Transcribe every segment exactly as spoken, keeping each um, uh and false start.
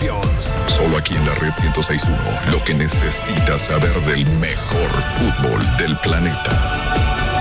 Champions. Solo aquí en la Red ciento seis punto uno, lo que necesitas saber del mejor fútbol del planeta.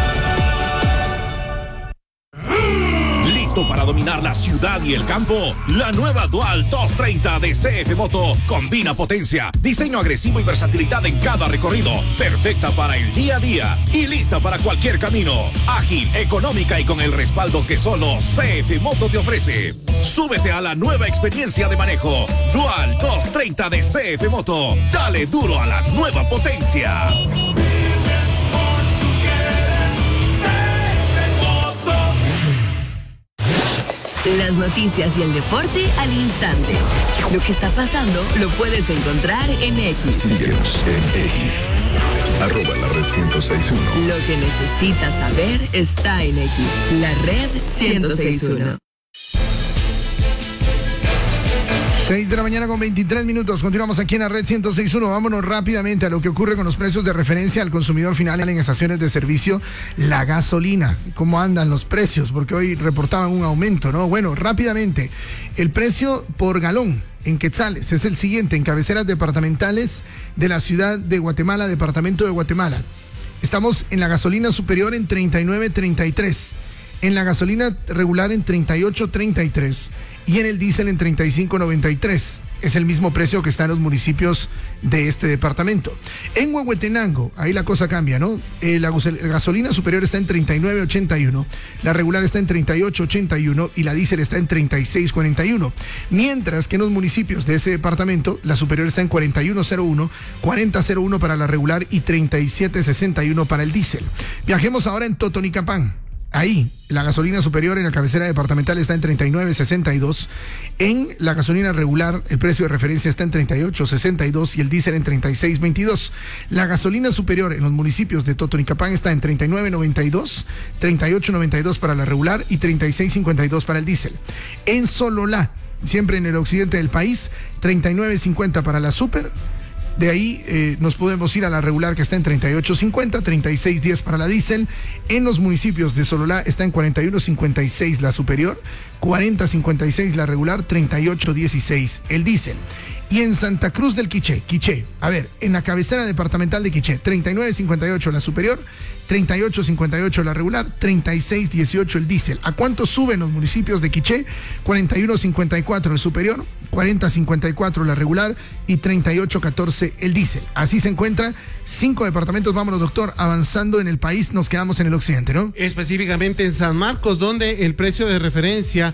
¿Listo para dominar la ciudad y el campo? La nueva Dual doscientos treinta de C F Moto combina potencia, diseño agresivo y versatilidad en cada recorrido. Perfecta para el día a día y lista para cualquier camino. Ágil, económica y con el respaldo que solo C F Moto te ofrece. Súbete a la nueva experiencia de manejo. Dual doscientos treinta de C F Moto. Dale duro a la nueva potencia. Las noticias y el deporte al instante. Lo que está pasando lo puedes encontrar en X. Síguenos en X. Arroba la Red ciento seis punto uno. Lo que necesitas saber está en X. La Red ciento seis punto uno. seis de la mañana con veintitrés minutos. Continuamos aquí en la Red ciento seis punto uno. Vámonos rápidamente a lo que ocurre con los precios de referencia al consumidor final en estaciones de servicio. La gasolina. ¿Cómo andan los precios? Porque hoy reportaban un aumento, ¿no? Bueno, rápidamente. El precio por galón en quetzales es el siguiente en cabeceras departamentales de la ciudad de Guatemala, departamento de Guatemala. Estamos en la gasolina superior en treinta y nueve treinta y tres. En la gasolina regular en treinta y ocho treinta y tres. Y en el diésel en treinta y cinco noventa y tres. Es el mismo precio que está en los municipios de este departamento. En Huehuetenango, ahí la cosa cambia, ¿no? Eh, la, la gasolina superior está en treinta y nueve ochenta y uno, la regular está en treinta y ocho ochenta y uno y la diésel está en treinta y seis cuarenta y uno. Mientras que en los municipios de ese departamento, la superior está en cuarenta y uno cero uno, cuarenta cero uno para la regular y treinta y siete sesenta y uno para el diésel. Viajemos ahora en Totonicapán. Ahí, la gasolina superior en la cabecera departamental está en treinta y nueve sesenta y dos. En la gasolina regular, el precio de referencia está en treinta y ocho sesenta y dos y el diésel en treinta y seis veintidós. La gasolina superior en los municipios de Totonicapán está en treinta y nueve noventa y dos, treinta y ocho noventa y dos para la regular y treinta y seis cincuenta y dos para el diésel. En Sololá, siempre en el occidente del país, treinta y nueve cincuenta para la super. De ahí eh, nos podemos ir a la regular que está en treinta y ocho cincuenta, treinta y seis diez para la diésel. En los municipios de Sololá está en cuarenta y uno cincuenta y seis la superior, cuarenta cincuenta y seis la regular, treinta y ocho dieciséis el diésel. Y en Santa Cruz del Quiché, Quiché, a ver, en la cabecera departamental de Quiché, treinta y nueve cincuenta y ocho la superior, treinta y ocho cincuenta y ocho la regular, treinta y seis dieciocho el diésel. ¿A cuánto suben los municipios de Quiché? cuarenta y uno cincuenta y cuatro el superior, cuarenta cincuenta y cuatro la regular y treinta y ocho catorce el diésel. Así se encuentra cinco departamentos. Vámonos, doctor, avanzando en el país, nos quedamos en el occidente, ¿no? Específicamente en San Marcos, donde el precio de referencia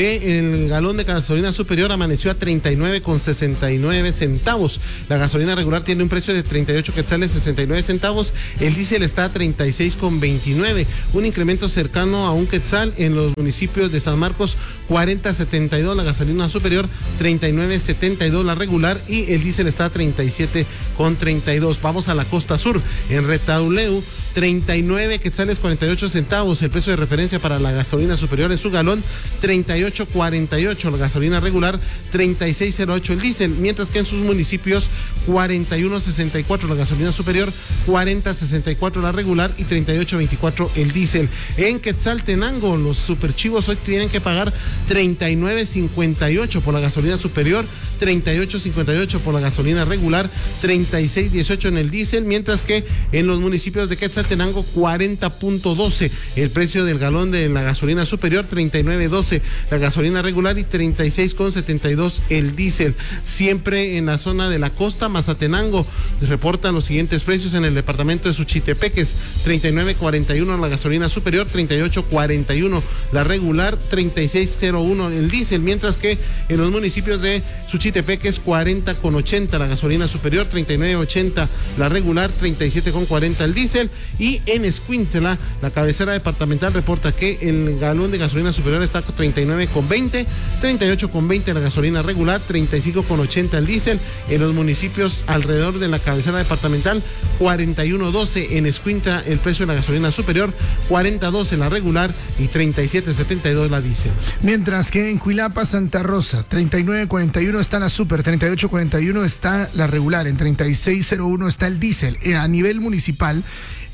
del galón de gasolina superior amaneció a treinta y nueve con sesenta y nueve centavos. La gasolina regular tiene un precio de treinta y ocho quetzales sesenta y nueve centavos. El diésel está a treinta y seis con veintinueve, un incremento cercano a un quetzal en los municipios de San Marcos. Cuarenta setenta y dos la gasolina superior, treinta y nueve setenta y dos la regular y el diésel está a treinta y siete con treinta y dos. Vamos a la costa sur, en Retauleu, treinta y nueve quetzales cuarenta y ocho centavos el precio de referencia para la gasolina superior en su galón, treinta y ocho cuarenta y ocho la gasolina regular, treinta y seis cero ocho el diésel, mientras que en sus municipios cuarenta y uno sesenta y cuatro la gasolina superior, cuarenta sesenta y cuatro la regular y treinta y ocho veinticuatro el diésel. En Quetzaltenango, los superchivos hoy tienen que pagar treinta y nueve cincuenta y ocho por la gasolina superior, treinta y ocho cincuenta y ocho por la gasolina regular, treinta y seis dieciocho en el diésel, mientras que en los municipios de Quetzaltenango cuarenta punto doce el precio del galón de la gasolina superior, treinta y nueve doce la gasolina regular y treinta y seis con setenta y dos el diésel. Siempre en la zona de la costa, Mazatenango reportan los siguientes precios en el departamento de Suchitepeques: treinta y nueve cuarenta y uno la gasolina superior, treinta y ocho cuarenta y uno la regular, treinta y seis cero uno el diésel, mientras que en los municipios de Suchitepeques cuarenta con ochenta la gasolina superior, treinta y nueve ochenta la regular, treinta y siete con cuarenta el diésel. Y en Escuintla, la cabecera departamental reporta que el galón de gasolina superior está a treinta y nueve con veinte, treinta y ocho con veinte la gasolina regular, treinta y cinco con ochenta el diésel. En los municipios alrededor de la cabecera departamental, cuarenta y uno doce en Escuintla el precio de la gasolina superior, cuarenta doce la regular y treinta y siete setenta y dos la diésel. Mientras que en Cuilapa, Santa Rosa, treinta y nueve cuarenta y uno está la super, treinta y ocho cuarenta y uno está la regular, en treinta y seis cero uno está el diésel. A nivel municipal,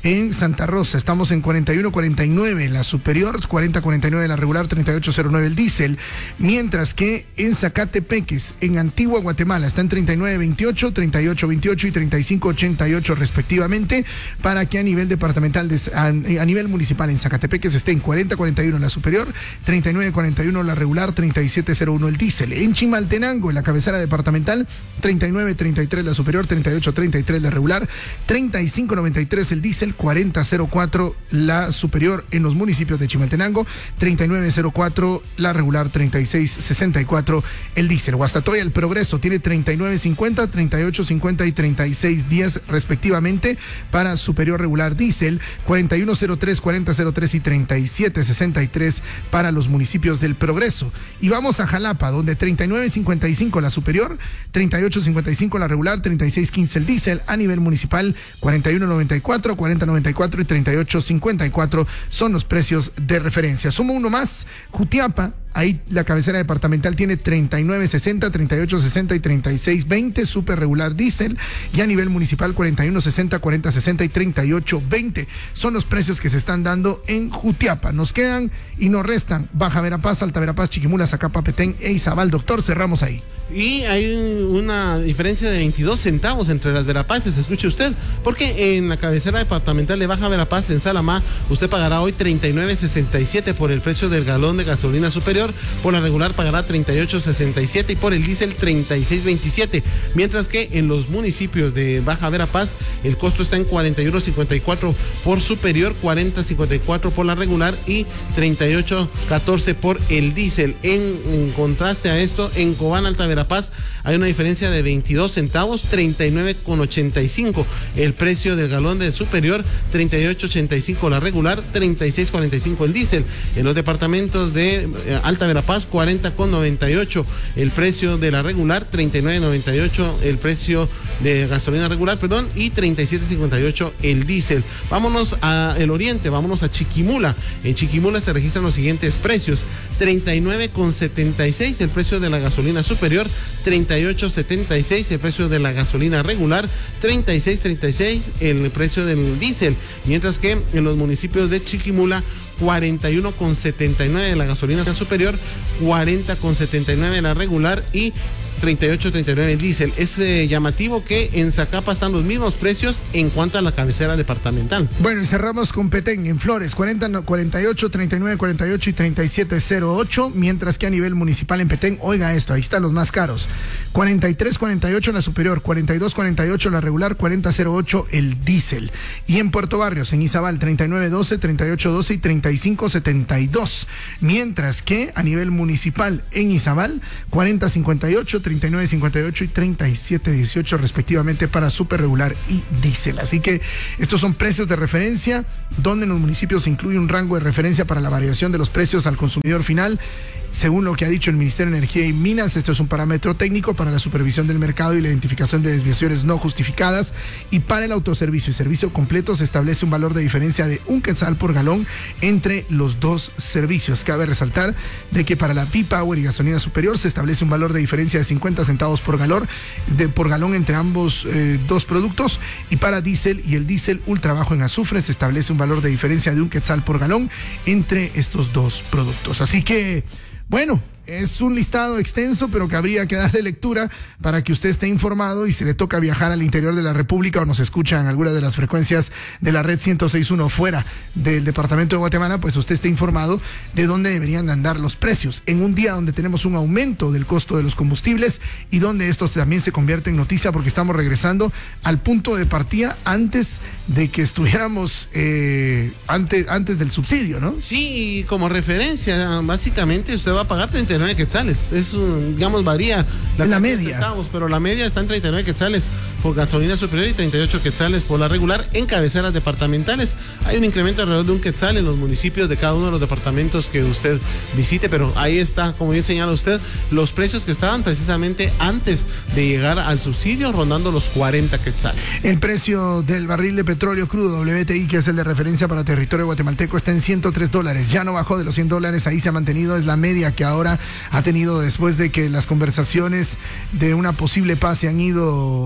En Santa Rosa estamos en cuarenta y uno cuarenta y nueve la superior, cuarenta cuarenta y nueve la regular, treinta y ocho cero nueve el diésel, mientras que en Zacatepeques, en Antigua Guatemala, está en treinta y nueve veintiocho, treinta y ocho veintiocho y treinta y cinco ochenta y ocho respectivamente, para que a nivel departamental, de, a, a nivel municipal en Zacatepeques esté en cuarenta cuarenta y uno la superior, treinta y nueve cuarenta y uno la regular, treinta y siete cero uno el diésel. En Chimaltenango, en la cabecera departamental, treinta y nueve treinta y tres la superior, treinta y ocho treinta y tres la regular, treinta y cinco noventa y tres el diésel, cuarenta cero cuatro la superior en los municipios de Chimaltenango, treinta y nueve cero cuatro la regular, treinta y seis sesenta y cuatro el diésel. Guastatoya, el Progreso, tiene treinta y nueve cincuenta, treinta y ocho cincuenta y treinta y seis diez respectivamente para superior regular diésel, cuarenta y uno cero tres, cuarenta cero tres y treinta y siete sesenta y tres para los municipios del Progreso. Y vamos a Jalapa, donde treinta y nueve cincuenta y cinco la superior, treinta y ocho cincuenta y cinco la regular, treinta y seis quince el diésel. A nivel municipal, cuarenta y uno noventa y cuatro, cuarenta noventa y cuatro y treinta y ocho cincuenta y cuatro son los precios de referencia. Sumo uno más, Jutiapa. Ahí la cabecera departamental tiene treinta y nueve sesenta, treinta y ocho sesenta y treinta y seis veinte, super regular diésel. Y a nivel municipal, cuarenta y uno sesenta, cuarenta sesenta y treinta y ocho veinte. Son los precios que se están dando en Jutiapa. Nos quedan y nos restan Baja Verapaz, Alta Verapaz, Chiquimula, Zacapa, Petén e Izabal. Doctor, cerramos ahí. Y hay una diferencia de veintidós centavos entre las Verapaces, escuche usted, porque en la cabecera departamental de Baja Verapaz, en Salamá, usted pagará hoy treinta y nueve sesenta y siete por el precio del galón de gasolina superior, por la regular pagará treinta y ocho sesenta y siete y por el diésel treinta y seis veintisiete, mientras que en los municipios de Baja Verapaz el costo está en cuarenta y uno cincuenta y cuatro por superior, cuarenta cincuenta y cuatro por la regular y treinta y ocho catorce por el diésel. En, en contraste a esto, en Cobán, Alta Verapaz, Paz hay una diferencia de veintidós centavos, treinta y nueve ochenta y cinco el precio del galón de superior, treinta y ocho ochenta y cinco la regular, treinta y seis cuarenta y cinco el diésel. En los departamentos de eh, Alta Verapaz, cuarenta noventa y ocho el precio de la regular, treinta y nueve noventa y ocho el precio de gasolina regular, perdón, y treinta y siete cincuenta y ocho el diésel. Vámonos a el oriente, vámonos a Chiquimula. En Chiquimula se registran los siguientes precios: treinta y nueve setenta y seis el precio de la gasolina superior, treinta y ocho setenta y seis el precio de la gasolina regular, treinta y seis treinta y seis el precio del diésel, mientras que en los municipios de Chiquimula, cuarenta y uno setenta y nueve la gasolina superior, cuarenta setenta y nueve la regular y treinta y ocho treinta y nueve el diésel. Es eh, llamativo que en Zacapa están los mismos precios en cuanto a la cabecera departamental. Bueno, y cerramos con Petén en Flores, cuarenta, cuarenta y ocho, treinta y nueve cuarenta y ocho y treinta y siete cero ocho, mientras que a nivel municipal en Petén, oiga esto, ahí están los más caros: cuarenta y tres cuarenta y ocho la superior, cuarenta y dos cuarenta y ocho la regular, cuarenta cero ocho el diésel. Y en Puerto Barrios, en Izabal, treinta y nueve doce, treinta y ocho doce y treinta y cinco setenta y dos, mientras que a nivel municipal en Izabal, cuarenta cincuenta y ocho, treinta y nueve cincuenta y ocho y treinta y siete dieciocho respectivamente para super regular y diésel. Así que estos son precios de referencia, donde en los municipios se incluye un rango de referencia para la variación de los precios al consumidor final. Según lo que ha dicho el Ministerio de Energía y Minas, esto es un parámetro técnico para la supervisión del mercado y la identificación de desviaciones no justificadas. Y para el autoservicio y servicio completo se establece un valor de diferencia de un quetzal por galón entre los dos servicios. Cabe resaltar de que para la P-Power y gasolina superior se establece un valor de diferencia de cincuenta centavos por galón, de, por galón entre ambos eh, dos productos. Y para diésel y el diésel ultra bajo en azufre se establece un valor de diferencia de un quetzal por galón entre estos dos productos. Así que, bueno, es un listado extenso, pero que habría que darle lectura para que usted esté informado, y si le toca viajar al interior de la República o nos escucha en alguna de las frecuencias de la red ciento seis punto uno fuera del departamento de Guatemala, pues usted esté informado de dónde deberían andar los precios en un día donde tenemos un aumento del costo de los combustibles y donde esto también se convierte en noticia porque estamos regresando al punto de partida antes de que estuviéramos eh, antes, antes del subsidio, ¿no? Sí, y como referencia, básicamente usted va a pagar treinta y nueve quetzales. Es, digamos, varía la, la media. Centavos, pero la media está en treinta y nueve quetzales por gasolina superior y treinta y ocho quetzales por la regular en cabeceras departamentales. Hay un incremento alrededor de un quetzal en los municipios de cada uno de los departamentos que usted visite, pero ahí está, como bien señala usted, los precios que estaban precisamente antes de llegar al subsidio, rondando los cuarenta quetzales. El precio del barril de petróleo crudo W T I, que es el de referencia para territorio guatemalteco, está en ciento tres dólares. Ya no bajó de los cien dólares, ahí se ha mantenido, es la media que ahora ha tenido después de que las conversaciones de una posible paz se han ido eh,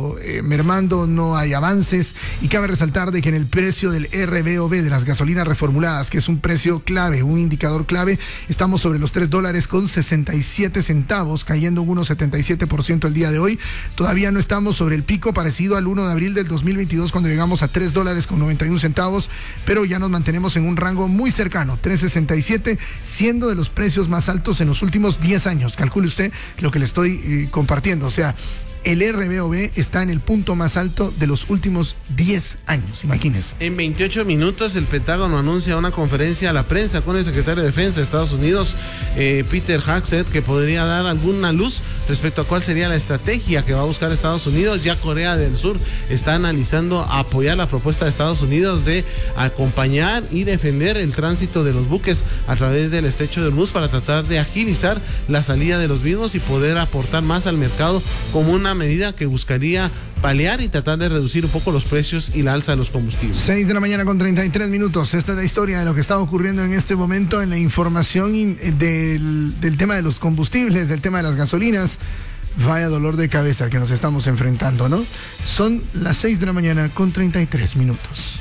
mermando, no hay avances, y cabe resaltar de que en el precio del R B O B de las gasolinas reformuladas, que es un precio clave, un indicador clave, estamos sobre los tres dólares con sesenta y siete centavos, cayendo un uno coma setenta y siete por ciento el día de hoy. Todavía no estamos sobre el pico parecido al uno de abril del dos mil veintidós, cuando llegamos a tres dólares con noventa y un centavos, pero ya nos mantenemos en un rango muy cercano, tres sesenta y siete, siendo de los precios más altos en los últimos diez años. Calcule usted lo que le estoy eh, compartiendo, o sea, el R B O B está en el punto más alto de los últimos diez años, imagínense. En veintiocho minutos el Pentágono anuncia una conferencia a la prensa con el secretario de Defensa de Estados Unidos, eh, Peter Hegseth, que podría dar alguna luz respecto a cuál sería la estrategia que va a buscar Estados Unidos. Ya Corea del Sur está analizando apoyar la propuesta de Estados Unidos de acompañar y defender el tránsito de los buques a través del estrecho de Hormuz para tratar de agilizar la salida de los mismos y poder aportar más al mercado como una medida que buscaría paliar y tratar de reducir un poco los precios y la alza de los combustibles. seis de la mañana con treinta y tres minutos. Esta es la historia de lo que está ocurriendo en este momento en la información del, del tema de los combustibles, del tema de las gasolinas. Vaya dolor de cabeza que nos estamos enfrentando, ¿no? Son las seis de la mañana con treinta y tres minutos.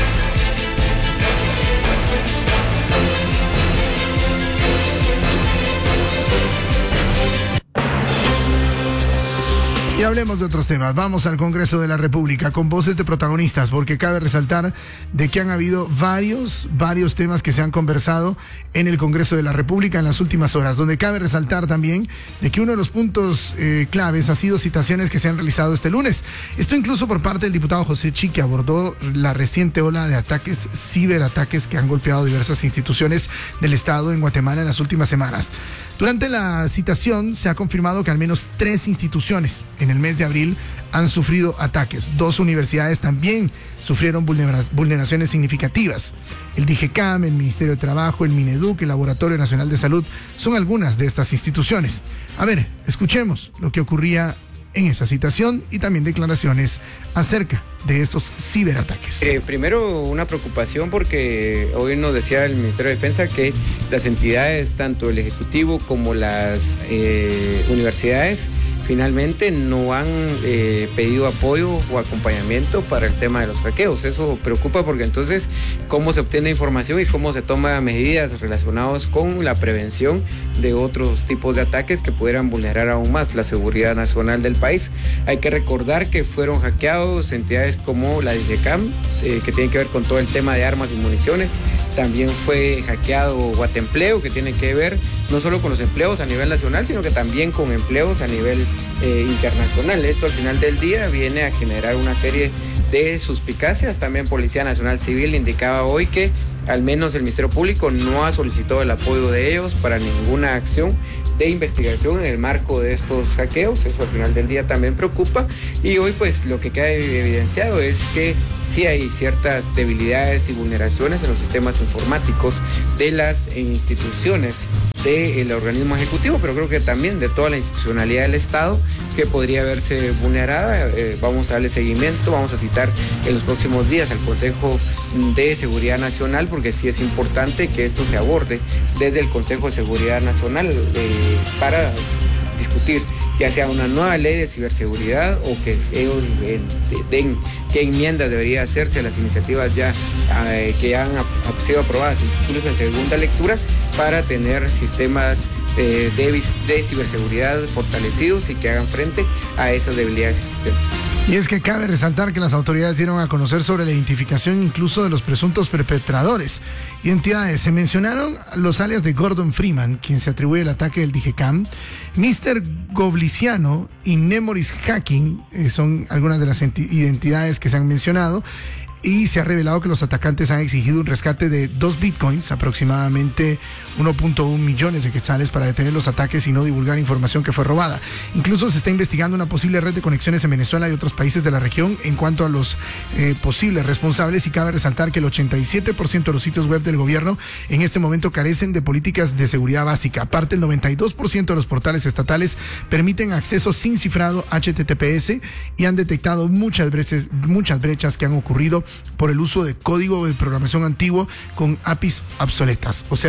Y hablemos de otros temas. Vamos al Congreso de la República con voces de protagonistas, porque cabe resaltar de que han habido varios, varios temas que se han conversado en el Congreso de la República en las últimas horas, donde cabe resaltar también de que uno de los puntos eh, claves ha sido citaciones que se han realizado este lunes. Esto incluso por parte del diputado José Chi, que abordó la reciente ola de ataques, ciberataques que han golpeado diversas instituciones del Estado en Guatemala en las últimas semanas. Durante la citación se ha confirmado que al menos tres instituciones en el mes de abril han sufrido ataques. Dos universidades también sufrieron vulnera- vulneraciones significativas. El DIGECAM, el Ministerio de Trabajo, el MINEDUC, el Laboratorio Nacional de Salud son algunas de estas instituciones. A ver, escuchemos lo que ocurría en esa citación y también declaraciones acerca de estos ciberataques. Eh, primero, una preocupación porque hoy nos decía el Ministerio de Defensa que las entidades, tanto el Ejecutivo como las eh, universidades, finalmente no han eh, pedido apoyo o acompañamiento para el tema de los hackeos. Eso preocupa porque entonces cómo se obtiene información y cómo se toman medidas relacionadas con la prevención de otros tipos de ataques que pudieran vulnerar aún más la seguridad nacional del país. Hay que recordar que fueron hackeados entidades como la DIGECAM, eh, que tiene que ver con todo el tema de armas y municiones. También fue hackeado Guatempleo, que tiene que ver no solo con los empleos a nivel nacional, sino que también con empleos a nivel eh, internacional. Esto al final del día viene a generar una serie de suspicacias. También Policía Nacional Civil indicaba hoy que al menos el Ministerio Público no ha solicitado el apoyo de ellos para ninguna acción de investigación en el marco de estos hackeos. Eso al final del día también preocupa, y hoy pues lo que queda evidenciado es que sí hay ciertas debilidades y vulneraciones en los sistemas informáticos de las instituciones del organismo ejecutivo, pero creo que también de toda la institucionalidad del Estado que podría verse vulnerada. Eh, vamos a darle seguimiento, vamos a citar en los próximos días al Consejo de Seguridad Nacional, porque sí es importante que esto se aborde desde el Consejo de Seguridad Nacional eh, para discutir ya sea una nueva ley de ciberseguridad o que ellos eh, den qué enmiendas debería hacerse a las iniciativas ya eh, que han ap- sido aprobadas incluso en segunda lectura para tener sistemas eh, de, de ciberseguridad fortalecidos y que hagan frente a esas debilidades existentes. Y es que cabe resaltar que las autoridades dieron a conocer sobre la identificación incluso de los presuntos perpetradores y entidades. Se mencionaron los alias de Gordon Freeman, quien se atribuye el ataque del DIGECAM, mister Gobliciano y Nemoris Hacking, eh, son algunas de las enti- identidades que se han mencionado. Y se ha revelado que los atacantes han exigido un rescate de dos bitcoins, aproximadamente uno punto uno millones de quetzales, para detener los ataques y no divulgar información que fue robada. Incluso se está investigando una posible red de conexiones en Venezuela y otros países de la región en cuanto a los eh, posibles responsables, y cabe resaltar que el ochenta y siete por ciento de los sitios web del gobierno en este momento carecen de políticas de seguridad básica. Aparte, el noventa y dos por ciento de los portales estatales permiten acceso sin cifrado H T T P S y han detectado muchas brechas, muchas brechas que han ocurrido por el uso de código de programación antiguo con A P Is obsoletas. O sea,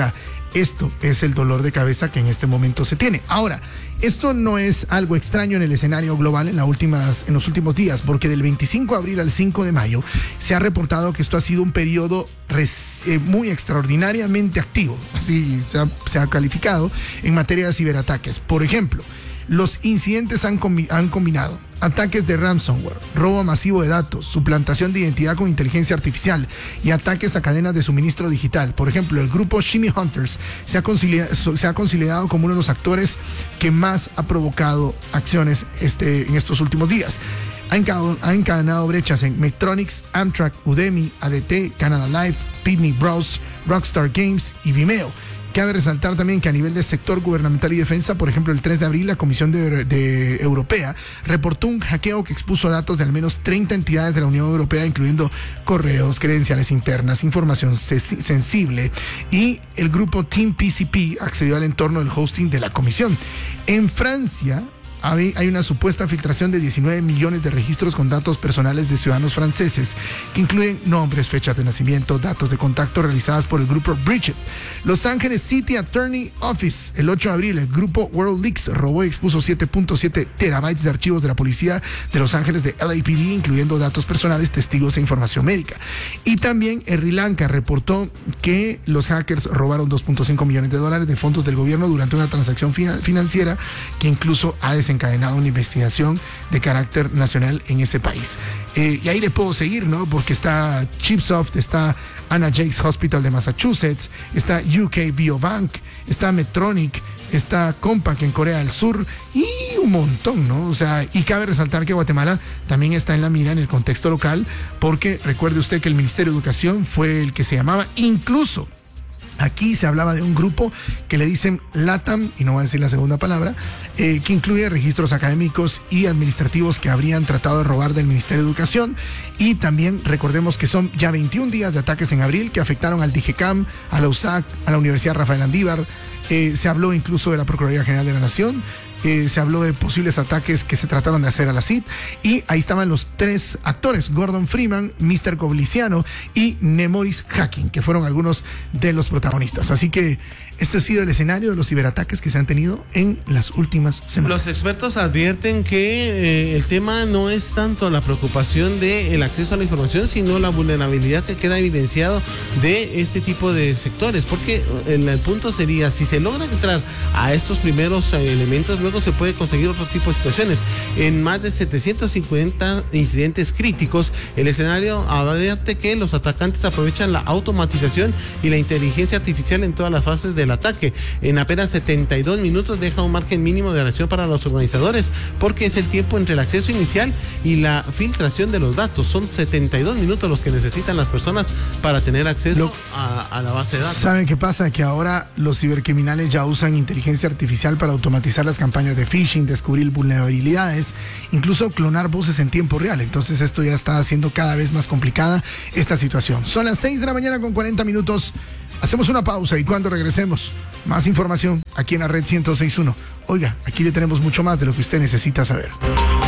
Esto es el dolor de cabeza que en este momento se tiene. Ahora, esto no es algo extraño en el escenario global en, las últimas, en los últimos días, porque del veinticinco de abril al cinco de mayo se ha reportado que esto ha sido un periodo res, eh, muy extraordinariamente activo, así se ha, se ha calificado en materia de ciberataques. Por ejemplo, los incidentes han, combi- han combinado ataques de ransomware, robo masivo de datos, suplantación de identidad con inteligencia artificial y ataques a cadenas de suministro digital. Por ejemplo, el grupo Shimmy Hunters se ha, consolidado, se ha consolidado como uno de los actores que más ha provocado acciones este, en estos últimos días. Ha encadenado, ha encadenado brechas en Medtronics, Amtrak, Udemy, A D T, Canada Life, Pitney Bowes, Rockstar Games y Vimeo. Cabe resaltar también que a nivel de sector gubernamental y defensa, por ejemplo, el tres de abril, la Comisión de, de Europea reportó un hackeo que expuso datos de al menos treinta entidades de la Unión Europea, incluyendo correos, credenciales internas, información sensible, y el grupo Team P C P accedió al entorno del hosting de la Comisión. En Francia, hay una supuesta filtración de diecinueve millones de registros con datos personales de ciudadanos franceses, que incluyen nombres, fechas de nacimiento, datos de contacto realizadas por el grupo Bridget. Los Ángeles City Attorney Office, el ocho de abril, el grupo WorldLeaks robó y expuso siete punto siete terabytes de archivos de la policía de Los Ángeles de L A P D, incluyendo datos personales, testigos e información médica. Y también en Sri Lanka reportó que los hackers robaron dos punto cinco millones de dólares de fondos del gobierno durante una transacción financiera que incluso ha desencadenado una investigación de carácter nacional en ese país. Eh, y ahí le puedo seguir, ¿no? Porque está Chipsoft, está Anna Jake's Hospital de Massachusetts, está U K Biobank, está Medtronic, está Compaq en Corea del Sur y un montón, ¿no? O sea, y cabe resaltar que Guatemala también está en la mira en el contexto local, porque recuerde usted que el Ministerio de Educación fue el que se llamaba, incluso aquí se hablaba de un grupo que le dicen LATAM, y no voy a decir la segunda palabra, eh, que incluye registros académicos y administrativos que habrían tratado de robar del Ministerio de Educación. Y también recordemos que son ya veintiún días de ataques en abril que afectaron al DIGECAM, a la U S A C, a la Universidad Rafael Andívar. Eh, se habló incluso de la Procuraduría General de la Nación. Eh, se habló de posibles ataques que se trataron de hacer a la C I D, y ahí estaban los tres actores, Gordon Freeman, mister Cobliciano y Nemoris Hacking, que fueron algunos de los protagonistas. Así que este ha sido el escenario de los ciberataques que se han tenido en las últimas semanas. Los expertos advierten que eh, el tema no es tanto la preocupación del acceso a la información, sino la vulnerabilidad que queda evidenciado de este tipo de sectores, porque el, el punto sería, si se logra entrar a estos primeros eh, elementos, luego se puede conseguir otro tipo de situaciones. En más de setecientos cincuenta incidentes críticos, el escenario advierte que los atacantes aprovechan la automatización y la inteligencia artificial en todas las fases del ataque. En apenas setenta y dos minutos deja un margen mínimo de reacción para los organizadores, porque es el tiempo entre el acceso inicial y la filtración de los datos. Son setenta y dos minutos los que necesitan las personas para tener acceso Lo, a, a la base de datos. ¿Saben qué pasa? Que ahora los cibercriminales ya usan inteligencia artificial para automatizar las campañas de phishing, descubrir vulnerabilidades, incluso clonar voces en tiempo real. Entonces esto ya está haciendo cada vez más complicada esta situación. Son las seis de la mañana con cuarenta minutos. Hacemos una pausa y cuando regresemos, más información aquí en la red ciento seis punto uno. Oiga, aquí le tenemos mucho más de lo que usted necesita saber.